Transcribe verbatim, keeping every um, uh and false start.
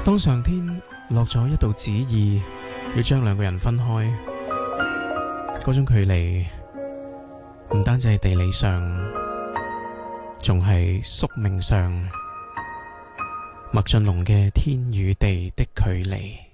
當上天落咗一道旨意，要將兩個人分開，嗰種距離唔單止係地理上，仲係宿命上。麥浚龍嘅天與地的距離。